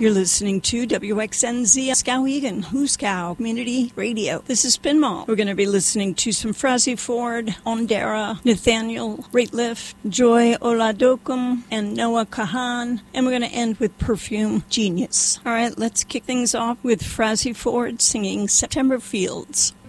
You're listening to WXNZ Skowhegan, Huskow Community Radio. This is Spin Mall. We're going to be listening to some Frazzy Ford, Ondera, Nathaniel Rateliff, Joy Oladokum, and Noah Kahan. And we're going to end with Perfume Genius. All right, let's kick things off with Frazzy Ford singing September Fields.